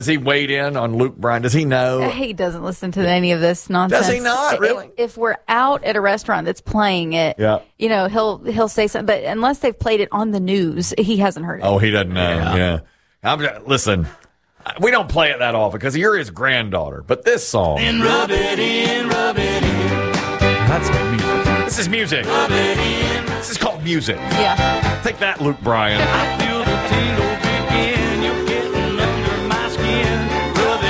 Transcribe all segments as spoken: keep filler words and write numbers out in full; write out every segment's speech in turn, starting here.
Does he weighed in on Luke Bryan? Does he know? He doesn't listen to any of this nonsense. Does he not? Really? If, if we're out at a restaurant that's playing it, yeah. you know, he'll he'll say something. But unless they've played it on the news, he hasn't heard it. Oh, he doesn't know. Yeah. Yeah. I'm, listen, we don't play it that often because you're his granddaughter. But this song. And rub it in, rub it in. That's good music. This is music. Rub it in. This is called music. Yeah. Take that, Luke Bryan. I feel the tingle begin. You're getting under my skin. Rub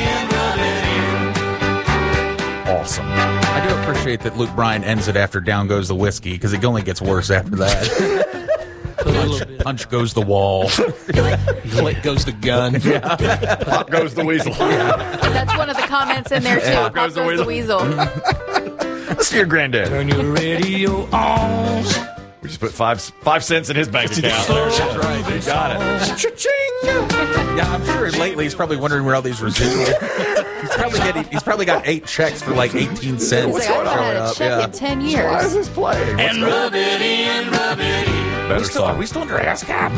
it in, rub it in. Awesome. I do appreciate that Luke Bryan ends it after Down Goes the Whiskey, because it only gets worse after that. punch, punch goes the wall. Click goes the gun. Yeah. Pop goes the weasel. That's one of the comments in there, too. Pop Pop goes goes, the the weasel. Let's see your granddad. Turn your radio on. We just put five five cents in his bank account. That's right. You got it. Cha-ching. Yeah, I'm sure lately he's probably wondering where all these residuals. He's probably getting. He's probably got eight checks for like eighteen cents. He's like, I haven't had a up. check Yeah. in ten Why is years. this playing? What's And rub it in, rub it in. better We still, are song? we still under ASCAP?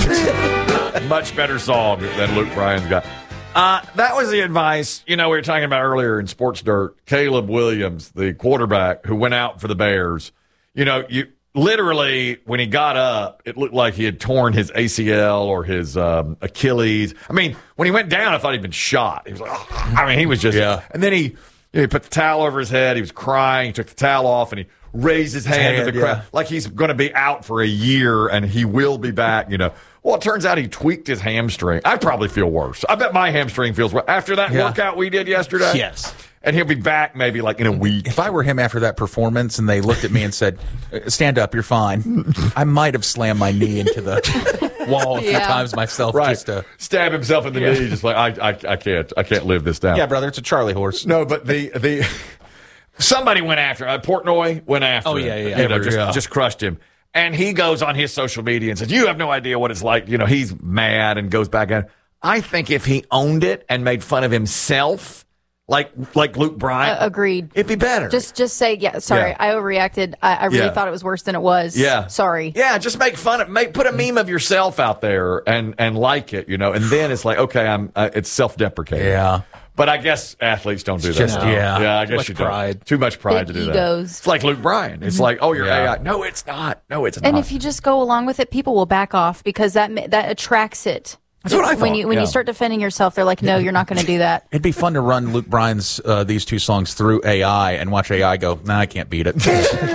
Much better song than Luke Bryan's got. Uh, that was the advice, you know, we were talking about earlier in Sports Dirt. Caleb Williams, the quarterback who went out for the Bears, you know, you literally, when he got up, it looked like he had torn his A C L or his um, Achilles. I mean, when he went down, I thought he'd been shot. He was like, oh. I mean, he was just, Yeah. and then he, you know, he put the towel over his head. He was crying. He took the towel off and he raised his hand, Hand, to the crowd yeah. like he's going to be out for a year and he will be back, you know. Well, it turns out he tweaked his hamstring. I probably feel worse. I bet my hamstring feels worse. After that Yeah. workout we did yesterday? Yes. And he'll be back maybe like in a week. If I were him after that performance and they looked at me and said, "Stand up, you're fine," I might have slammed my knee into the wall a few Yeah. times myself. Right. Just to, Stab himself in the knee, just like, I, I, I can't. I can't live this down. yeah, brother, it's a Charlie horse. No, but the the somebody went after him. Uh, Portnoy went after Oh, him. yeah, yeah, yeah. You know, just, Yeah. just crushed him. And he goes on his social media and says, you have no idea what it's like. You know, he's mad and goes back at I think if he owned it and made fun of himself, like like Luke Bryan, Uh, agreed. it'd be better. Just just say, yeah, sorry, Yeah. I overreacted. I, I really Yeah. thought it was worse than it was. Yeah. Sorry. Yeah, just make fun of, make put a meme of yourself out there and and like it, you know, and then it's like, okay, I'm uh, it's self-deprecating. Yeah. But I guess athletes don't do that. Just- yeah. yeah, I Too guess much you don't. pride. Too much pride Big to do that. egos. It's like Luke Bryan. It's like, oh, you're Yeah. A I. No, it's not. No, it's And not. if you just go along with it, people will back off because that ma- that attracts it. That's what I When thought, you when yeah. you start defending yourself, they're like, no, you're not going to do that. It'd be fun to run Luke Bryan's uh, these two songs through A I and watch A I go, "Nah, I can't beat it."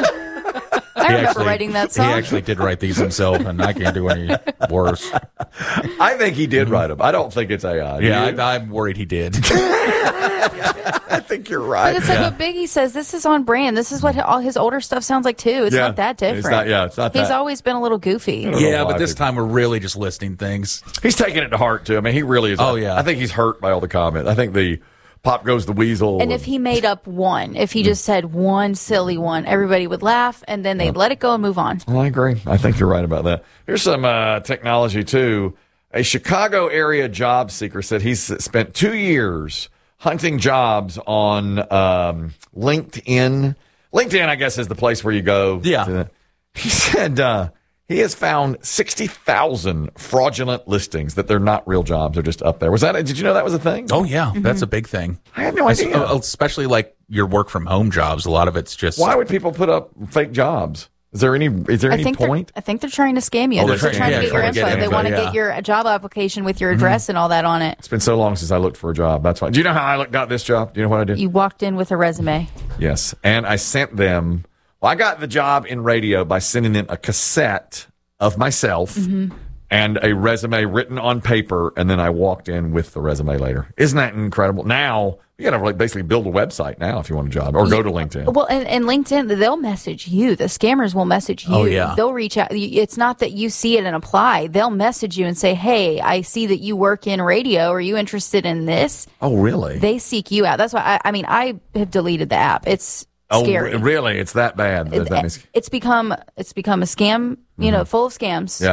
I remember writing that song. He actually did write these himself, and I can't do any worse. I think he did write them. I don't think it's A I. Do Yeah, you? I, I'm worried he did. I think you're right. But it's like what Biggie says. This is on brand. This is what all his older stuff sounds like too. It's Yeah. not that different. It's not- yeah, it's not He's that. always been a little goofy. don't know Yeah, why but this people- time we're really just listing things. He's taking it to heart too. I mean, he really is. Oh, yeah. I think he's hurt by all the comments. I think the pop goes the weasel. And if he made up one, if he just said one silly one, everybody would laugh, and then they'd let it go and move on. Well, I agree. I think you're right about that. Here's some uh, technology, too. A Chicago area job seeker said he's spent two years hunting jobs on um, LinkedIn. LinkedIn, I guess, is the place where you go. Yeah. to- he said uh, he has found sixty thousand fraudulent listings that they're not real jobs. They're just up there. Was that? Did you know that was a thing? Oh, yeah, that's a big thing. I had no idea. Es- Especially like your work from home jobs. A lot of it's just. Why would people put up fake jobs? Is there any? Is there I any think point? they're, I think they're trying to scam you. Oh, they're they're trying, trying- to yeah, get your trying to info. get They info, want to yeah. get your job application with your address and all that on it. It's been so long since I looked for a job. That's why. Do you know how I looked, got this job? Do you know what I did? You walked in with a resume. Yes. And I sent them. Well, I got the job in radio by sending them a cassette of myself and a resume written on paper. And then I walked in with the resume later. Isn't that incredible? Now, you got to like basically build a website now if you want a job or go to LinkedIn. Well, and, and LinkedIn, they'll message you. The scammers will message you. Oh, yeah. They'll reach out. It's not that you see it and apply. They'll message you and say, hey, I see that you work in radio. Are you interested in this? Oh, really? They seek you out. That's why, I, I mean, I have deleted the app. It's oh, scary. re- really? It's that bad. That, It- that means, it's become it's become a scam, you know, full of scams. yeah.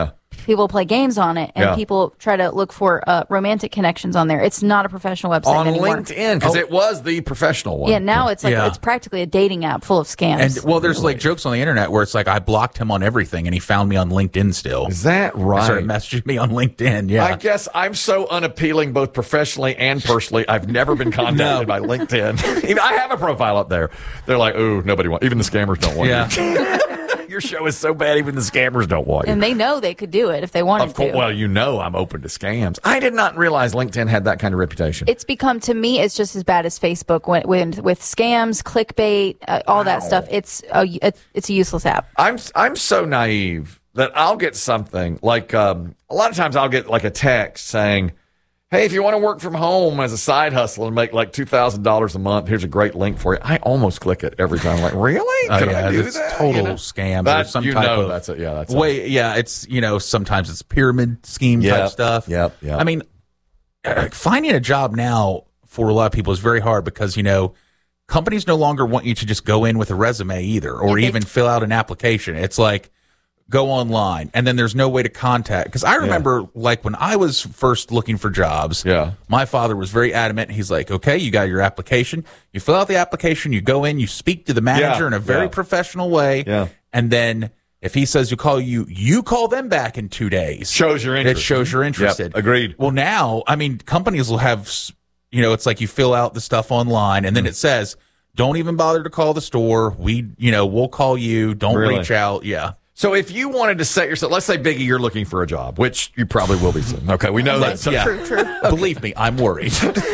people play games on it, and Yeah. people try to look for uh, romantic connections on there. It's not a professional website On anymore. LinkedIn, because it was the professional one. Yeah, now it's like Yeah. it's practically a dating app full of scams. And well, there's like jokes on the internet where it's like I blocked him on everything, and he found me on LinkedIn still. Is that He right? started messaging me on LinkedIn. Yeah, I guess I'm so unappealing both professionally and personally. I've never been contacted by LinkedIn. Even- I have a profile up there. They're like, ooh, nobody wants. Even the scammers don't want Yeah. you. Your show is so bad, even the scammers don't want you. and they know they could do it if they wanted Of course, to. well, you know I'm open to scams. I did not realize LinkedIn had that kind of reputation. It's become, to me, it's just as bad as Facebook when, when with scams, clickbait, uh, all that Wow. stuff. It's a, it's a useless app. I'm I'm so naive that I'll get something like um, a lot of times I'll get like a text saying, "Hey, if you want to work from home as a side hustle and make like two thousand dollars a month, here's a great link for you." I almost click it every time. I'm like, really? Oh, Can yeah, I do it's that? total You know? scams or That, some you type know of that's it. Yeah, that's it. way. Yeah, it's you know sometimes it's pyramid scheme Yep, type stuff. yep, yep. I mean, uh, finding a job now for a lot of people is very hard because you know companies no longer want you to just go in with a resume either, or Yeah, they- even fill out an application. It's like go online, and then there's no way to contact. Because I remember, like when I was first looking for jobs, Yeah. my father was very adamant. He's like, "Okay, you got your application. You fill out the application. You go in. You speak to the manager Yeah, in a very yeah. professional way, Yeah. and then." If he says to call you, you call them back in two days. Shows you're interested. It shows you're interested. Yep, agreed. Well, now, I mean, companies will have, s- you know, it's like you fill out the stuff online, and then it says, "Don't even bother to call the store. We, you know, we'll call you. Don't Really? reach out." Yeah. So if you wanted to set yourself, let's say Biggie, you're looking for a job, which you probably will be soon. Okay, we know that. So, yeah. True, true. Believe me, I'm worried.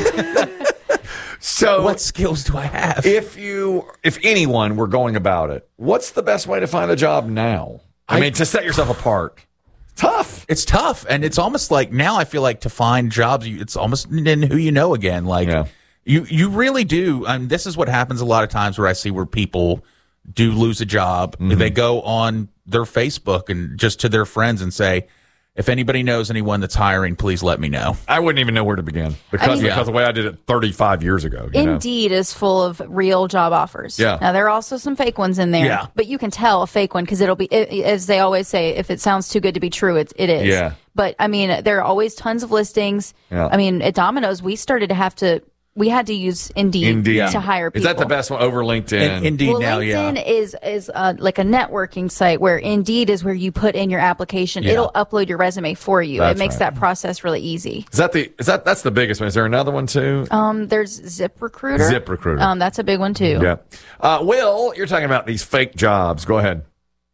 so What skills do I have? if you, if anyone were going about it, what's the best way to find a job now? I, I- mean, to set yourself apart. Tough. It's tough, and it's almost like now I feel like to find jobs, you- it's almost in who you know again. Like Yeah. you, you really do. And this is what happens a lot of times where I see where people do lose a job. Mm-hmm. They go on their Facebook and just to their friends and say, "If anybody knows anyone that's hiring, please let me know." I wouldn't even know where to begin because I mean- because the way I did it thirty-five years ago. You know? Indeed is full of real job offers. Yeah. Now there are also some fake ones in there. Yeah. But you can tell a fake one because it'll be, it, as they always say, if it sounds too good to be true, it, it is. Yeah. But I mean, there are always tons of listings. Yeah. I mean, at Domino's, we started to have to, we had to use Indeed, Indeed. to hire people. Is that the best one over LinkedIn? And Indeed Well, now, LinkedIn yeah. is is uh, like a networking site where Indeed is where you put in your application. Yeah. It'll upload your resume for you. That's it makes right. that process really easy. Is that the is that that's the biggest one? Is there another one too? Um, there's ZipRecruiter. ZipRecruiter. Um, that's a big one too. Yeah. Uh, Will, you're talking about these fake jobs. Go ahead.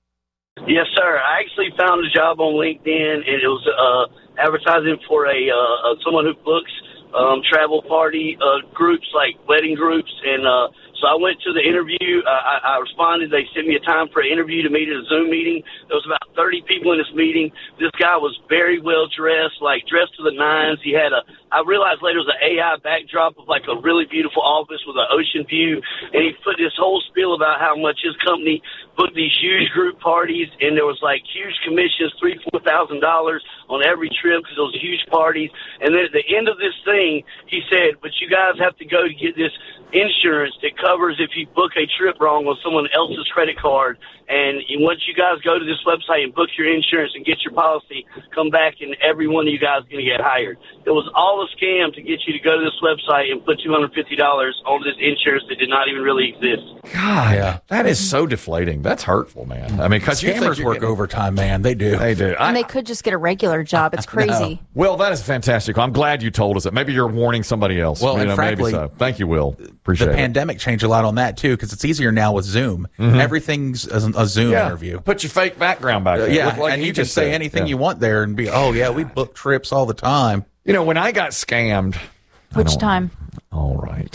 Yes, sir. I actually found a job on LinkedIn, and it was uh, advertising for a uh, uh, someone who books um, travel party uh, groups, like wedding groups. And uh, so I went to the interview. Uh, I, I responded. They sent me a time for an interview to meet at a Zoom meeting. There was about thirty people in this meeting. This guy was very well dressed, like dressed to the nines. He had a, I realized later it was an A I backdrop of like a really beautiful office with an ocean view. And he put this whole spiel about how much his company booked these huge group parties, and there was like huge commissions, three, four thousand dollars on every trip because those huge parties. And then at the end of this thing, he said, "But you guys have to go to get this insurance that covers if you book a trip wrong on someone else's credit card. And once you guys go to this website and book your insurance and get your policy, come back and every one of you guys is going to get hired." It was all a scam to get you to go to this website and put two hundred fifty dollars on this insurance that did not even really exist. God, Yeah. that is so deflating. That's hurtful, man. I mean, because you think Scammers you're work getting- overtime, man. They do. They do. I, And they could just get a regular job. It's crazy. Will, that is fantastic. I'm glad you told us that. Maybe you're warning somebody else. Well, You and know, frankly, maybe so. Thank you, Will. Appreciate The it. pandemic changed a lot on that too, because it's easier now with Zoom. Everything's a, a Zoom Yeah. interview. Put your fake background back there. Yeah, Look like and he you can just say said. anything Yeah. you want there and be, "Oh yeah, we book trips all the time." You know, when I got scammed. I Which don't- time? All right.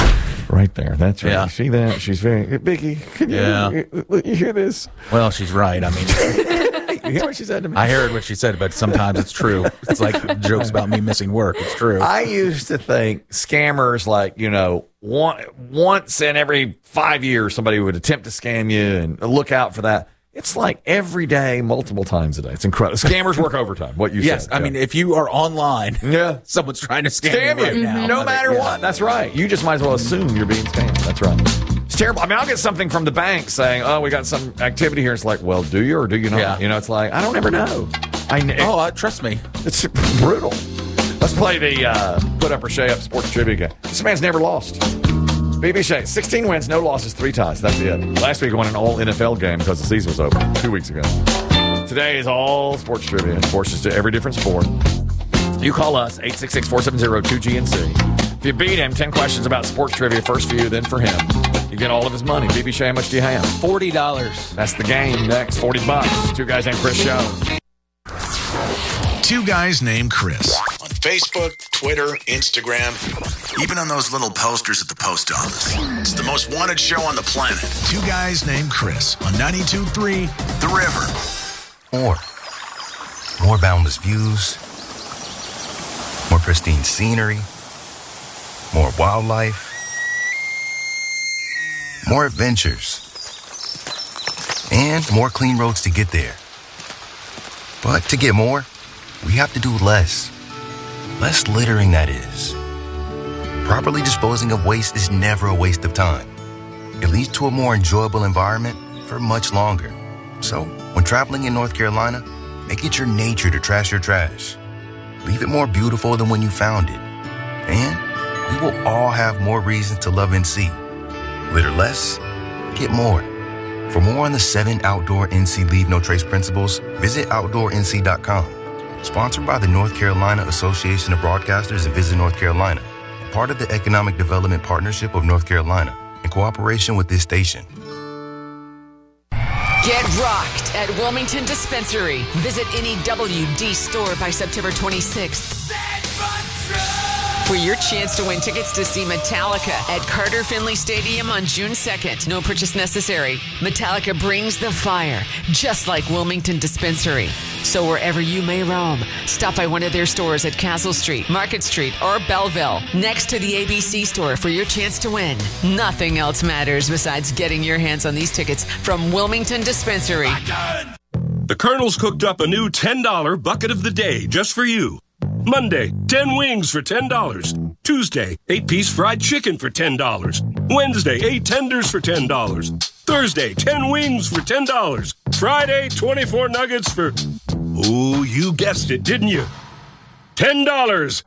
Right there. That's right. Yeah. You see that? She's very. Biggie, can you, Yeah. you, you hear this? Well, she's right. I mean, You hear what she said to me? I heard what she said, but sometimes it's true. It's like jokes about me missing work. It's true. I used to think scammers, like, you know, one, once in every five years, somebody would attempt to scam you and look out for that. It's like every day, multiple times a day. It's incredible. Scammers work overtime, what you yes, said. I Yeah. mean, if you are online, Yeah. someone's trying to scam, Scam you right you, now. no matter Yeah. what. That's right. You just might as well assume you're being scammed. That's right. It's terrible. I mean, I'll get something from the bank saying, "Oh, we got some activity here." It's like, well, do you or do you not? Yeah. You know, it's like, I don't ever know. I know. Oh, uh, trust me. It's brutal. Let's play the uh, Put Up or Shea Up sports trivia game. This man's never lost. B B Shea, sixteen wins, no losses, three ties. That's it. Last week he won an all N F L game because the season was over two weeks ago. Today is all sports trivia. Of course, it's to every different sport. You call us, eight six six, four seven zero, two G N C. If you beat him, ten questions about sports trivia, first for you, then for him. You get all of his money. B B Shea, how much do you have? forty dollars. That's the game. Next, forty bucks. Two Guys Named Chris show. Two Guys Named Chris. On Facebook, Twitter, Instagram, even on those little posters at the post office. It's the most wanted show on the planet. Two Guys Named Chris on ninety-two point three The River. More. More boundless views. More pristine scenery. More wildlife. More adventures. And more clean roads to get there. But to get more, we have to do less. Less littering, that is. Properly disposing of waste is never a waste of time. It leads to a more enjoyable environment for much longer. So, when traveling in North Carolina, make it your nature to trash your trash. Leave it more beautiful than when you found it. And we will all have more reasons to love N C. Litter less, get more. For more on the seven outdoor N C Leave No Trace principles, visit outdoor N C dot com. Sponsored by the North Carolina Association of Broadcasters and Visit North Carolina, part of the Economic Development Partnership of North Carolina, in cooperation with this station. Get rocked at Wilmington Dispensary. Visit any W D store by September twenty-sixth. For your chance to win tickets to see Metallica at Carter Finley Stadium on June second. No purchase necessary. Metallica brings the fire, just like Wilmington Dispensary. So wherever you may roam, stop by one of their stores at Castle Street, Market Street, or Belleville, next to the A B C store for your chance to win. Nothing else matters besides getting your hands on these tickets from Wilmington Dispensary. The Colonel's cooked up a new ten dollar bucket of the day just for you. Monday, ten wings for ten dollars. Tuesday, eight-piece fried chicken for ten dollars. Wednesday, eight tenders for ten dollars. Thursday, ten wings for ten dollars. Friday, twenty-four nuggets for... Oh, you guessed it, didn't you? ten dollars.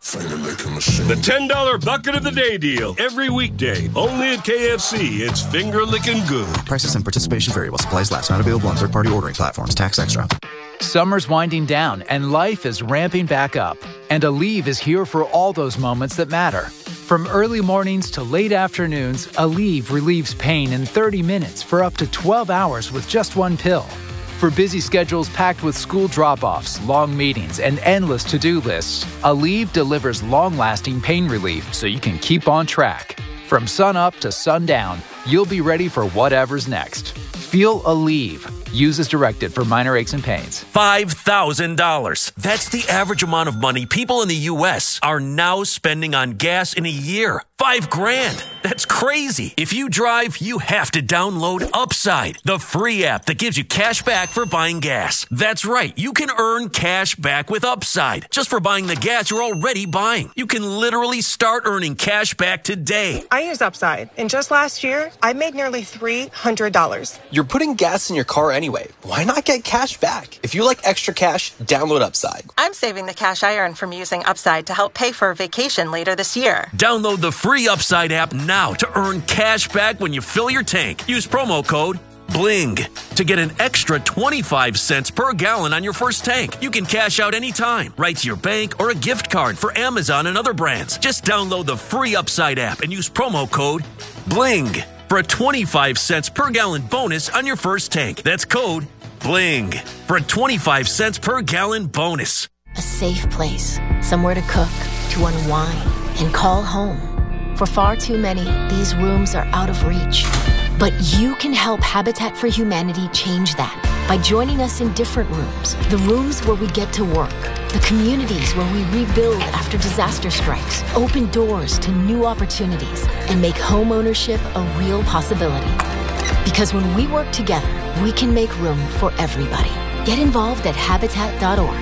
The ten dollar bucket of the day deal. Every weekday. Only at K F C. It's finger-licking good. Prices and participation vary while supplies last. Not available on third-party ordering platforms. Tax extra. Summer's winding down and life is ramping back up. And Aleve is here for all those moments that matter. From early mornings to late afternoons, Aleve relieves pain in thirty minutes for up to twelve hours with just one pill. For busy schedules packed with school drop-offs, long meetings, and endless to-do lists, Aleve delivers long-lasting pain relief so you can keep on track. From sun-up to sundown, you'll be ready for whatever's next. Feel Aleve. Use as directed for minor aches and pains. five thousand dollars. That's the average amount of money people in the U S are now spending on gas in a year. Five grand. That's crazy. If you drive, you have to download Upside, the free app that gives you cash back for buying gas. That's right. You can earn cash back with Upside just for buying the gas you're already buying. You can literally start earning cash back today. I use Upside, and just last year, I made nearly three hundred dollars. You're putting gas in your car anyway. Why not get cash back? If you like extra cash, download Upside. I'm saving the cash I earn from using Upside to help pay for a vacation later this year. Download the free Upside app now to earn cash back when you fill your tank. Use promo code BLING to get an extra twenty-five cents per gallon on your first tank. You can cash out anytime, right to your bank or a gift card for Amazon and other brands. Just download the free Upside app and use promo code BLING for a twenty-five cents per gallon bonus on your first tank. That's code BLING for a twenty-five cents per gallon bonus. A safe place, somewhere to cook, to unwind, and call home. For far too many, these rooms are out of reach. But you can help Habitat for Humanity change that by joining us in different rooms. The rooms where we get to work. The communities where we rebuild after disaster strikes. Open doors to new opportunities and make home ownership a real possibility. Because when we work together, we can make room for everybody. Get involved at habitat dot org.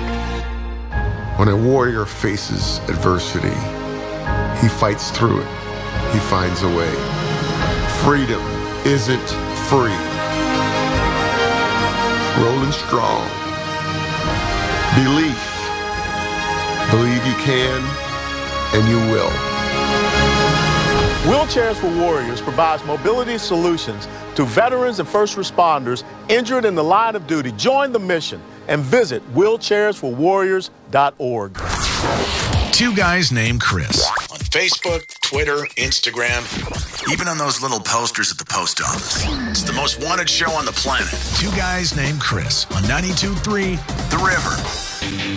When a warrior faces adversity, he fights through it. He finds a way. Freedom isn't free. Rolling strong. Belief. Believe you can, and you will. Wheelchairs for Warriors provides mobility solutions to veterans and first responders injured in the line of duty. Join the mission and visit wheelchairs for warriors dot org. Two Guys Named Chris on Facebook, Twitter, Instagram, even on those little posters at the post office. It's the most wanted show on the planet. Two Guys Named Chris on ninety-two point three The River.